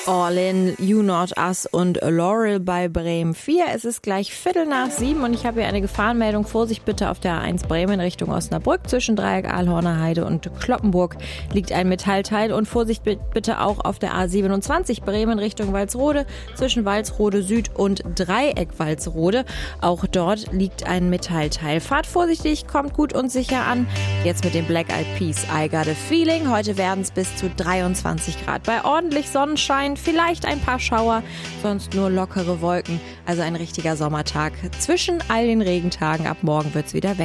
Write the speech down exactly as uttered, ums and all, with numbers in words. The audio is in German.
All in, You Not Us und Laurel bei Bremen vier. Es ist gleich Viertel nach sieben und ich habe hier eine Gefahrenmeldung. Vorsicht bitte auf der A eins Bremen Richtung Osnabrück. Zwischen Dreieck Ahlhorner Heide und Kloppenburg liegt ein Metallteil. Und Vorsicht bitte auch auf der A siebenundzwanzig Bremen Richtung Walsrode. Zwischen Walsrode Süd und Dreieck Walsrode. Auch dort liegt ein Metallteil. Fahrt vorsichtig, kommt gut und sicher an. Jetzt mit dem Black Eyed Peas, I Got a Feeling. Heute werden es bis zu dreiundzwanzig Grad bei ordentlich Sonnenschein. Vielleicht ein paar Schauer, sonst nur lockere Wolken. Also ein richtiger Sommertag. Zwischen all den Regentagen ab morgen wird's wieder weg.